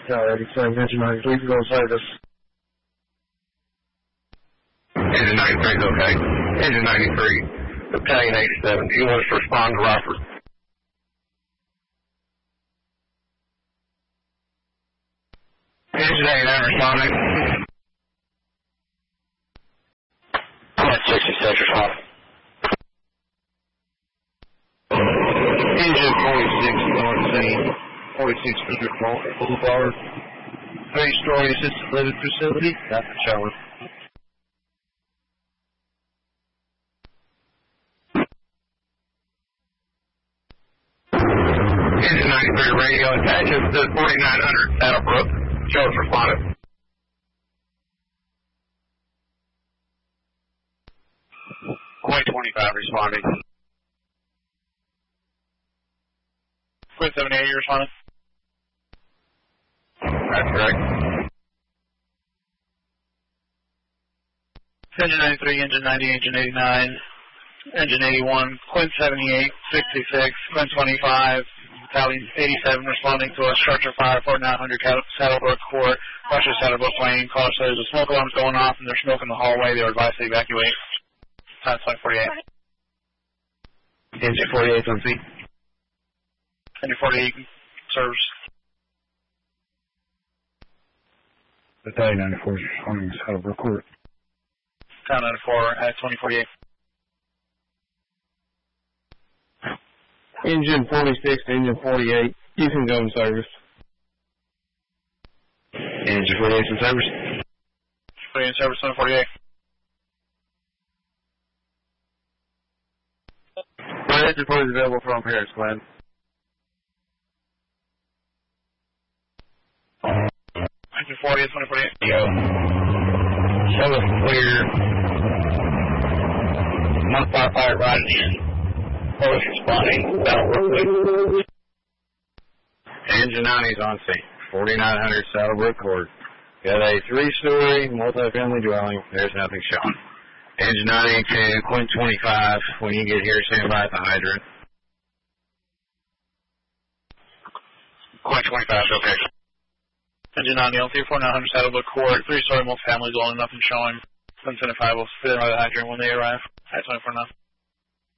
Alrighty, same engine 93, go service. Engine 93 is okay. Engine 93, Battalion 87. Do you want us to respond to Rockford? Engine 89 responding. 66 responding. Engine 46, North Scene, 46 Boulevard, 3-story assisted living facility, that's the shower. Engine 93 radio attaches to 4900 Saddlebrook. Shows responded. Quint 25 responding. Quint 78, you responding? That's correct. Engine 93, Engine 90, Engine 89, Engine 81, Quint 78, 66, Quint 25, Battalion 87 responding to a structure fire 4900 Saddlebrook Court, Russia Saddlebrook Lane. Caller says the smoke alarm's going off and there's smoke in the hallway. They were advised to evacuate. Time 48. Engine 48 on scene. Engine 48 serves. Battalion 94 is responding to Saddlebrook Court. Town 94 at 2048. Engine 46 to Engine 48, you can go in service. Engine 48 in service. 48 in service, 2048. Engine 40 is available from Paris, Glenn. Engine 40 at 2048. Yo. Show us clear. One firefighter riding in. Police responding. Saddlebrook. Engine 90 is on scene. 4900 Saddlebrook Court. Got a 3-story multi-family dwelling. There's nothing shown. Engine 90 to Quint 25. When you get here, stand by at the hydrant. Quint 25 is okay. Engine 90 on 4900 Saddlebrook Court, 3-story multi-family dwelling, nothing showing. Quint 25 will sit by the hydrant when they arrive at 24 now.